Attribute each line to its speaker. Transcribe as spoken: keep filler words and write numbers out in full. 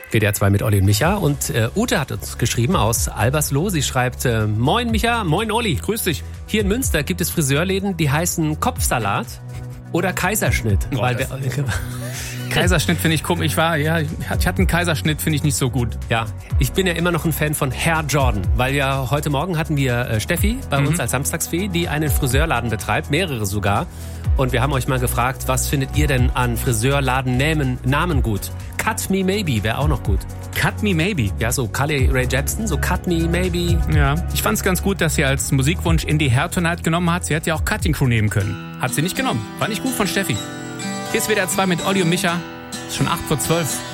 Speaker 1: W D R zwei mit Olli und Micha. Und äh, Ute hat uns geschrieben aus Albersloh. Sie schreibt, äh, moin Micha, moin Olli.
Speaker 2: Grüß dich.
Speaker 1: Hier in Münster gibt es Friseurläden, die heißen Kopfsalat oder Kaiserschnitt.
Speaker 2: Oh,
Speaker 1: weil
Speaker 2: das-
Speaker 1: wir,
Speaker 2: Kaiserschnitt finde ich komisch. Ich war, ja, ich hatte einen Kaiserschnitt, finde ich nicht so gut.
Speaker 1: ja, ich bin ja immer noch ein Fan von Herr Jordan, weil ja heute Morgen hatten wir äh, Steffi bei
Speaker 2: Mhm.
Speaker 1: uns als Samstagsfee, die einen Friseurladen betreibt, mehrere sogar. Und wir haben euch mal gefragt, was findet ihr denn an Friseurladen-Namen Namen gut? Cut Me Maybe wäre auch noch gut.
Speaker 2: Cut Me Maybe.
Speaker 1: Ja, so Carly Rae Jepsen, so Cut Me Maybe.
Speaker 2: Ja, ich fand es ganz gut, dass sie als Musikwunsch Indie Hair Tonight genommen hat. Sie hätte ja auch Cutting Crew nehmen können. Hat sie nicht genommen. War nicht gut von Steffi. Hier ist W D R zwei mit Olli und Micha. Ist schon acht vor zwölf.